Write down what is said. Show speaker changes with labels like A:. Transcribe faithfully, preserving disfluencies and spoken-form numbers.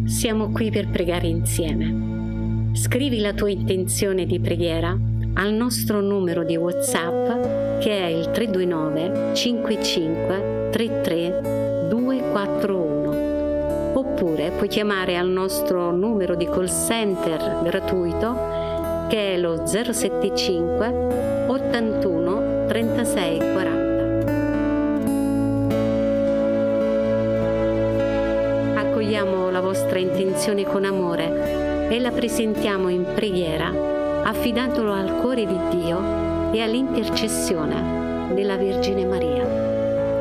A: siamo qui per pregare insieme. Scrivi la tua intenzione di preghiera al nostro numero di WhatsApp che è il tre due nove cinque cinque tre tre due quattro uno, oppure puoi chiamare al nostro numero di call center gratuito che è lo zero sette cinque ottantuno trentasei quaranta. Accogliamo la vostra intenzione con amore e la presentiamo in preghiera, affidandolo al cuore di Dio e all'intercessione della Vergine Maria.